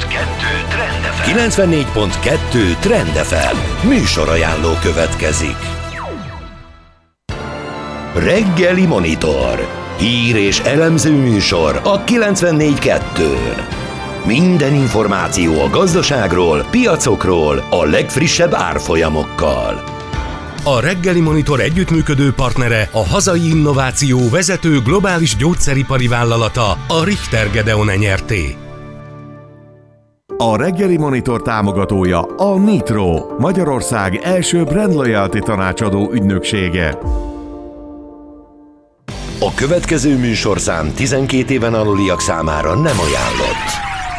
Trend FM. 94.2 Trend FM. Műsorajánló következik. Reggeli Monitor. Hír és elemző műsor a 94.2-n. Minden információ a gazdaságról, piacokról, a legfrissebb árfolyamokkal. A Reggeli Monitor együttműködő partnere a hazai innováció vezető globális gyógyszeripari vállalata, a Richter Gedeon Nyrt. A Reggeli Monitor támogatója a Nitro, Magyarország első brand loyalty tanácsadó ügynöksége. A következő műsorszám 12 éven aluliak számára nem ajánlott.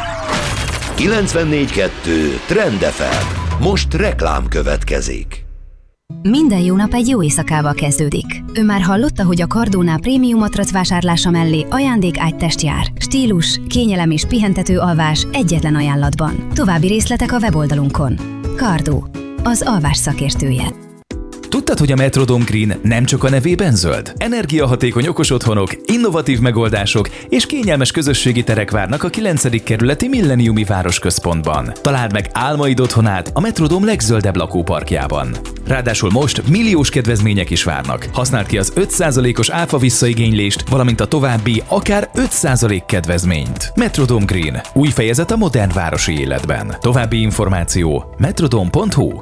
94.2 Trend FM. Most reklám következik. Minden jó nap egy jó éjszakával kezdődik. Ő már hallotta, hogy a Cardónál prémium matrac vásárlása mellé ajándékágytest jár. Stílus, kényelem és pihentető alvás egyetlen ajánlatban. További részletek a weboldalunkon. Cardó, az alvás szakértője. Tudtad, hogy a Metrodome Green nem csak a nevében zöld? Energiahatékony okos otthonok, innovatív megoldások és kényelmes közösségi terek várnak a 9. kerületi Milleniumi városközpontban. Találd meg álmaid otthonát a Metrodome legzöldebb lakóparkjában. Ráadásul most milliós kedvezmények is várnak. Használd ki az 5%-os áfa visszaigénylést, valamint a további akár 5% kedvezményt. Metrodome Green. Új fejezet a modern városi életben. További információ metrodome.hu.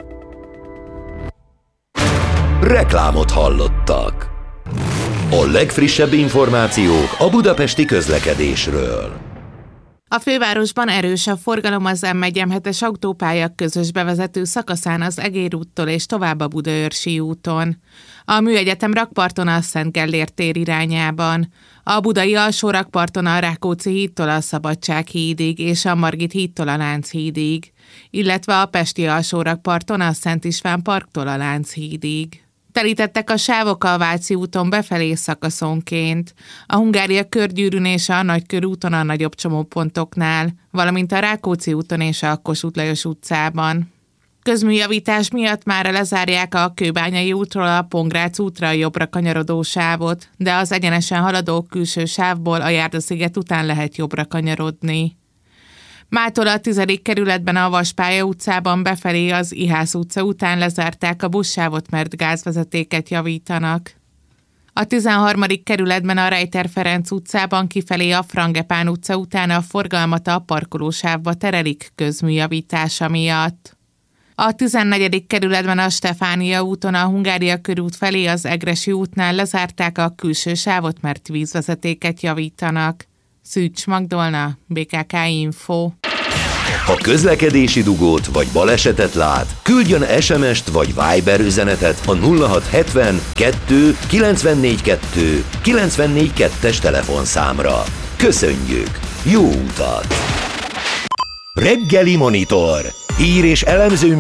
Reklámot hallottak. A legfrissebb információk a budapesti közlekedésről. A fővárosban erős a forgalom az M1-M7-es autópálya közös bevezető szakaszán az Egér úttól és tovább a Budaörsi úton. A Műegyetem rakparton a Szent Gellért tér irányában. A budai alsó rakparton a Rákóczi hídtól a Szabadság hídig és a Margit hídtól a Lánchídig, illetve a pesti alsó rakparton a Szent István parktól a Lánchídig. Telítettek a sávok a Váci úton befelé szakaszonként, a Hungária körgyűrűn és a Nagykörúton a nagyobb csomópontoknál, valamint a Rákóczi úton és a Kossuth Lajos utcában. Közműjavítás miatt már lezárják a Kőbányai útról a Pongrác útra jobbra kanyarodó sávot, de az egyenesen haladó külső sávból a Járdasziget után lehet jobbra kanyarodni. Mától a 10. kerületben a Vaspálya utcában befelé az Ihász utca után lezárták a buszsávot, mert gázvezetéket javítanak. A 13. kerületben a Rejter Ferenc utcában kifelé a Frangepán utca után a forgalmat a parkolósávba terelik közműjavítása miatt. A 14. kerületben a Stefánia úton a Hungária körút felé az Egressy útnál lezárták a külső sávot, mert vízvezetéket javítanak. Szűcs Magdolna, BKK Info. Ha közlekedési dugót vagy balesetet lát, küldjön SMS-t vagy Viber üzenetet a 0670 2 94 2 94 2-es telefonszámra. Köszönjük! Jó utat! Reggeli Monitor. Hír és elemző